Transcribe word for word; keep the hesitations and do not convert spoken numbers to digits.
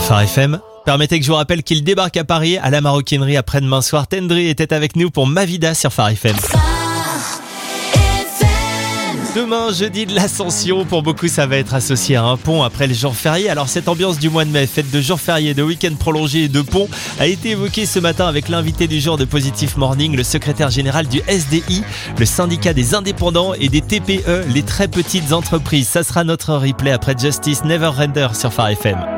Phare F M. Permettez que je vous rappelle qu'il débarque à Paris à la maroquinerie après-demain soir. Tendry était avec nous pour Ma Vida sur Phare F M. Demain, jeudi de l'Ascension, pour beaucoup ça va être associé à un pont après le jour férié. Alors cette ambiance du mois de mai, fête de jours fériés, de week-end prolongé et de pont, a été évoquée ce matin avec l'invité du jour de Positive Morning, le secrétaire général du S D I, le syndicat des indépendants et des T P E, les très petites entreprises. Ça sera notre replay après Justice Never Render sur Phare F M.